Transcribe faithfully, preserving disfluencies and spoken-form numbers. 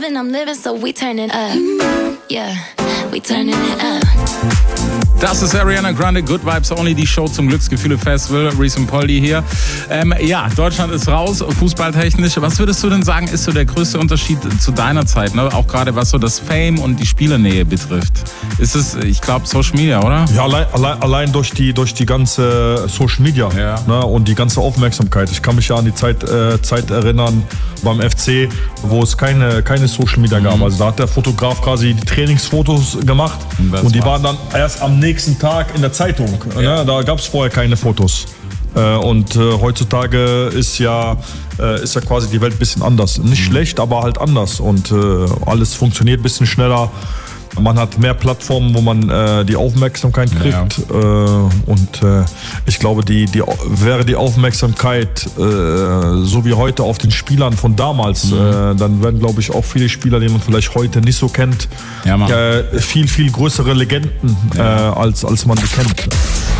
clubbing, I'm living, so we turning up. Yeah, we turning it up. Das ist Ariana Grande, Good Vibes Only, die Show zum Glücksgefühle-Festival. Reese und Poldi hier. Ähm, ja, Deutschland ist raus, fußballtechnisch. Was würdest du denn sagen, ist so der größte Unterschied zu deiner Zeit? Ne? Auch gerade was so das Fame und die Spielernähe betrifft. Ist es, ich glaube, Social Media, oder? Ja, allein, allein, allein durch, die, durch die ganze Social Media ja. ne? Und die ganze Aufmerksamkeit. Ich kann mich ja an die Zeit, äh, Zeit erinnern beim F C, wo es keine, keine Social Media mhm. gab. Also da hat der Fotograf quasi die Trainingsfotos gemacht und, und die war's. waren dann erst am nächsten Tag in der Zeitung. Ja. Ne? Da gab es vorher keine Fotos. Äh, und äh, heutzutage ist ja, äh, ist ja quasi die Welt ein bisschen anders. Nicht mhm. schlecht, aber halt anders. Und äh, alles funktioniert ein bisschen schneller. Man hat mehr Plattformen, wo man äh, die Aufmerksamkeit kriegt. Ja. Äh, und äh, ich glaube, die, die, wäre die Aufmerksamkeit äh, so wie heute auf den Spielern von damals, mhm. äh, dann werden, glaube ich, auch viele Spieler, die man vielleicht heute nicht so kennt, ja, äh, viel, viel größere Legenden, ja. äh, als, als man die kennt.